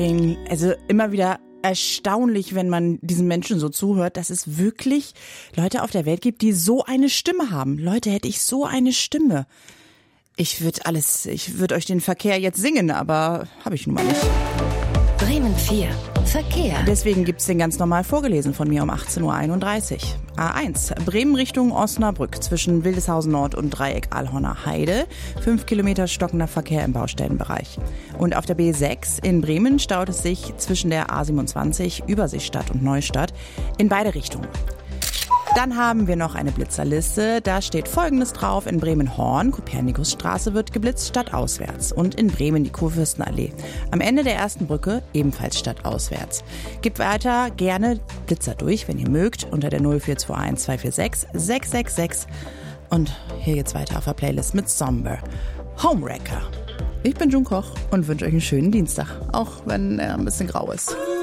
Also immer wieder erstaunlich, wenn man diesen Menschen so zuhört, dass es wirklich Leute auf der Welt gibt, die so eine Stimme haben. Leute, hätte ich so eine Stimme. Ich würde euch den Verkehr jetzt singen, aber habe ich nun mal nicht. Bremen 4. Verkehr. Deswegen gibt's den ganz normal vorgelesen von mir um 18.31 Uhr. A1, Bremen Richtung Osnabrück zwischen Wildeshausen Nord und Dreieck Alhorner Heide. 5 Kilometer stockender Verkehr im Baustellenbereich. Und auf der B6 in Bremen staut es sich zwischen der A27 Überseestadt und Neustadt in beide Richtungen. Dann haben wir noch eine Blitzerliste. Da steht Folgendes drauf. In Bremen-Horn, Kopernikusstraße wird geblitzt stadtauswärts. Und in Bremen die Kurfürstenallee. Am Ende der ersten Brücke ebenfalls stadtauswärts. Gebt weiter gerne Blitzer durch, wenn ihr mögt, unter der 0421 246 666. Und hier geht's weiter auf der Playlist mit Somber. Homewrecker. Ich bin June Koch und wünsche euch einen schönen Dienstag, auch wenn er ein bisschen grau ist.